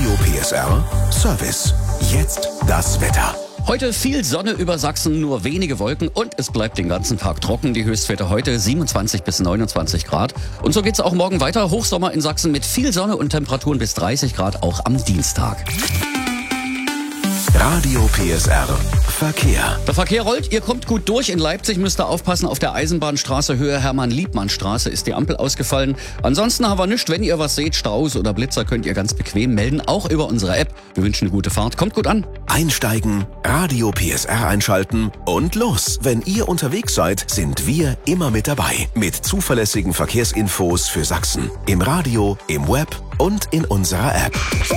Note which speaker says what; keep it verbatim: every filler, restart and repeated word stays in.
Speaker 1: Radio P S R Service. Jetzt das Wetter.
Speaker 2: Heute viel Sonne über Sachsen, nur wenige Wolken und es bleibt den ganzen Tag trocken. Die Höchstwerte heute siebenundzwanzig bis neunundzwanzig Grad. Und so geht's auch morgen weiter. Hochsommer in Sachsen mit viel Sonne und Temperaturen bis dreißig Grad auch am Dienstag.
Speaker 1: Radio P S R Verkehr.
Speaker 2: Der Verkehr rollt, ihr kommt gut durch. In Leipzig müsst ihr aufpassen, auf der Eisenbahnstraße Höhe Hermann-Liebmann-Straße ist die Ampel ausgefallen. Ansonsten haben wir nichts, wenn ihr was seht, Staus oder Blitzer könnt ihr ganz bequem melden, auch über unsere App. Wir wünschen eine gute Fahrt, kommt gut an.
Speaker 1: Einsteigen, Radio P S R einschalten und los. Wenn ihr unterwegs seid, sind wir immer mit dabei. Mit zuverlässigen Verkehrsinfos für Sachsen. Im Radio, im Web und in unserer App.